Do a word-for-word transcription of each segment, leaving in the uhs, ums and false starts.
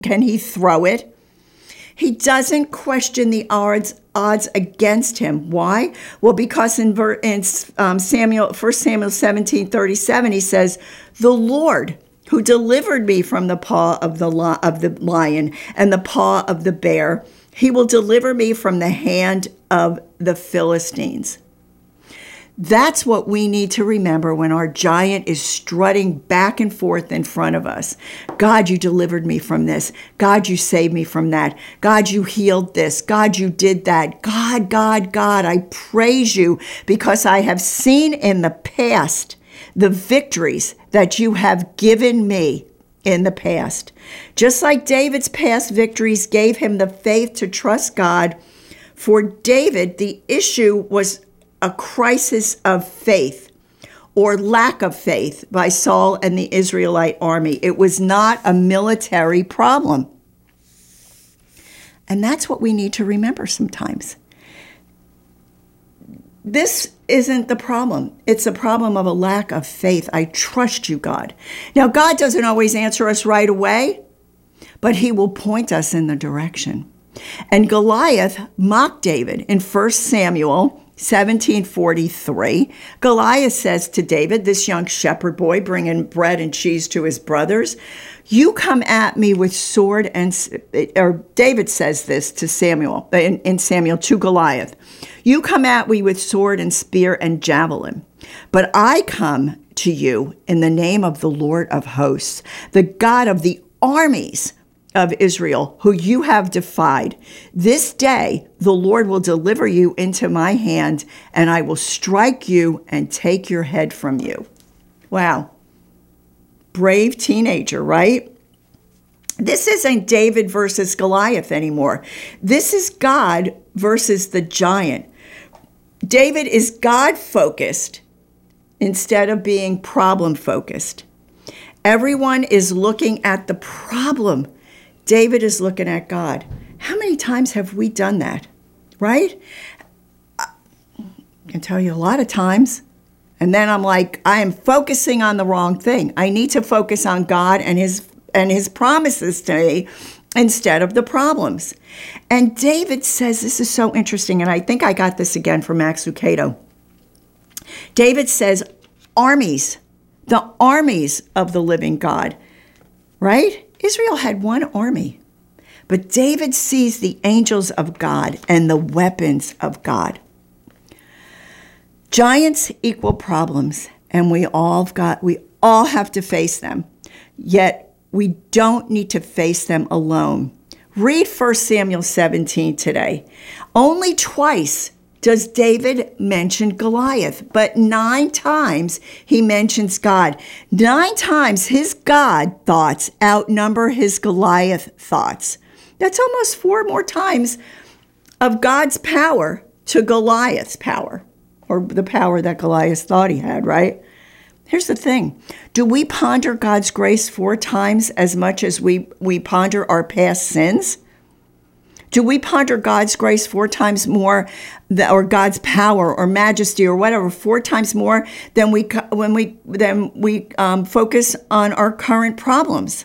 can he throw it? He doesn't question the odds odds against him. Why? Well, because in, in um, Samuel, First Samuel seventeen thirty-seven, he says, "The Lord who delivered me from the paw of the of the lion and the paw of the bear, he will deliver me from the hand of the Philistines." That's what we need to remember when our giant is strutting back and forth in front of us. God, you delivered me from this. God, you saved me from that. God, you healed this. God, you did that. God, God, God, I praise you because I have seen in the past the victories that you have given me in the past. Just like David's past victories gave him the faith to trust God, for David, the issue was a crisis of faith or lack of faith by Saul and the Israelite army. It was not a military problem. And that's what we need to remember sometimes. This isn't the problem. It's a problem of a lack of faith. I trust you, God. Now, God doesn't always answer us right away, but he will point us in the direction. And Goliath mocked David in First Samuel seventeen forty-three. Goliath says to David, this young shepherd boy bringing bread and cheese to his brothers, "You come at me with sword and," or David says this to Samuel, in, in Samuel to Goliath, "You come at me with sword and spear and javelin, but I come to you in the name of the Lord of hosts, the God of the armies of Israel, who you have defied. This day the Lord will deliver you into my hand, and I will strike you and take your head from you." Wow. Brave teenager, right? This isn't David versus Goliath anymore. This is God versus the giant. David is God-focused instead of being problem-focused. Everyone is looking at the problem. David is looking at God. How many times have we done that, right? I can tell you a lot of times. And then I'm like, I am focusing on the wrong thing. I need to focus on God and his and his promises to me instead of the problems. And David says, this is so interesting, and I think I got this again from Max Lucado. David says, armies, the armies of the living God, right? Israel had one army, but David sees the angels of God and the weapons of God. Giants equal problems, and we all got we all have to face them. Yet we don't need to face them alone. Read First Samuel seventeen today. Only twice does David mention Goliath, but nine times he mentions God. Nine times his God thoughts outnumber his Goliath thoughts. That's almost four more times of God's power to Goliath's power, or the power that Goliath thought he had, right? Here's the thing. Do we ponder God's grace four times as much as we, we ponder our past sins? Do we ponder God's grace four times more, or God's power or majesty or whatever, four times more than we when we than we um, focus on our current problems?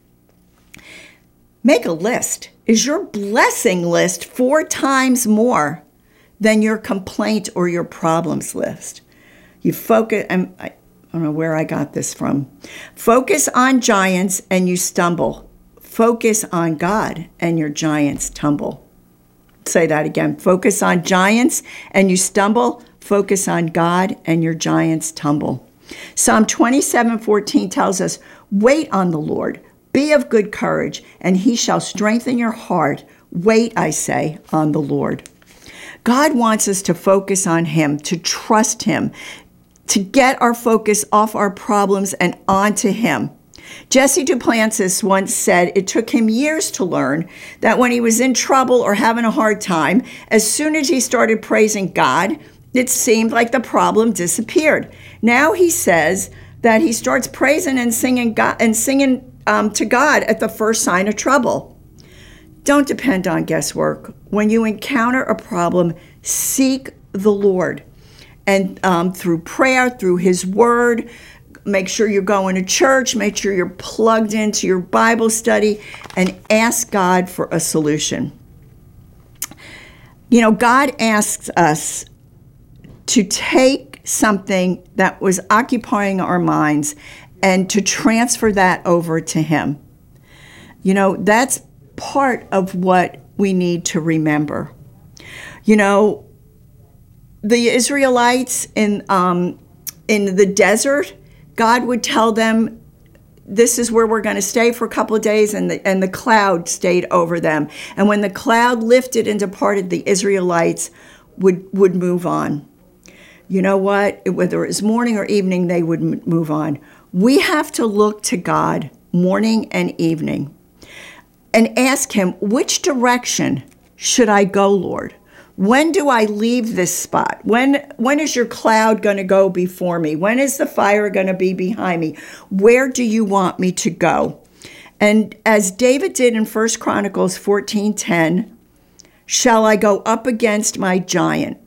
Make a list. Is your blessing list four times more than your complaint or your problems list? You focus, and I, I don't know where I got this from. Focus on giants and you stumble. Focus on God and your giants tumble. Say that again. Focus on giants and you stumble. Focus on God and your giants tumble. Psalm twenty-seven fourteen tells us, wait on the Lord. Be of good courage, and he shall strengthen your heart. Wait, I say, on the Lord. God wants us to focus on him, to trust him, to get our focus off our problems and onto him. Jesse Duplantis once said it took him years to learn that when he was in trouble or having a hard time, as soon as he started praising God, it seemed like the problem disappeared. Now he says that he starts praising and singing God and singing um, to God at the first sign of trouble. Don't depend on guesswork. When you encounter a problem, seek the Lord. And um, through prayer, through his word, make sure you're going to church, make sure you're plugged into your Bible study, and ask God for a solution. You know, God asks us to take something that was occupying our minds and to transfer that over to Him. You know, that's part of what we need to remember. You know, the Israelites in um, in the desert, God would tell them, this is where we're going to stay for a couple of days, and the, and the cloud stayed over them. And when the cloud lifted and departed, the Israelites would, would move on. You know what? Whether it was morning or evening, they would m- move on. We have to look to God morning and evening and ask Him, which direction should I go, Lord? When do I leave this spot? When when is your cloud going to go before me? When is the fire going to be behind me? Where do you want me to go? And as David did in First Chronicles fourteen ten, shall I go up against my giant?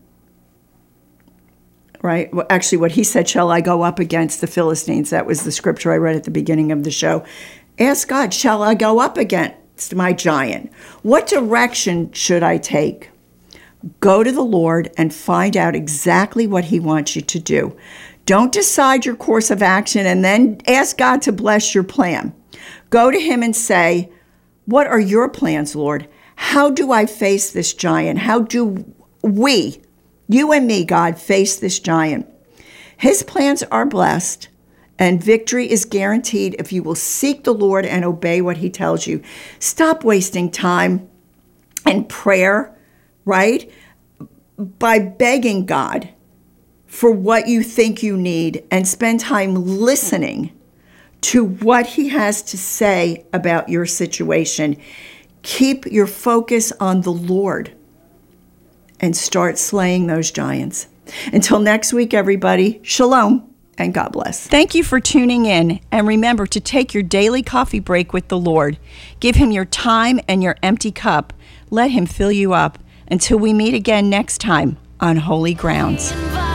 Right? Well, actually, what he said, shall I go up against the Philistines? That was the scripture I read at the beginning of the show. Ask God, shall I go up against my giant? What direction should I take? Go to the Lord and find out exactly what He wants you to do. Don't decide your course of action and then ask God to bless your plan. Go to Him and say, what are your plans, Lord? How do I face this giant? How do we, you and me, God, face this giant? His plans are blessed, and victory is guaranteed if you will seek the Lord and obey what He tells you. Stop wasting time in prayer, right? By begging God for what you think you need, and spend time listening to what He has to say about your situation. Keep your focus on the Lord and start slaying those giants. Until next week, everybody, shalom and God bless. Thank you for tuning in, and remember to take your daily coffee break with the Lord. Give Him your time and your empty cup. Let Him fill you up. Until we meet again next time on Holy Grounds.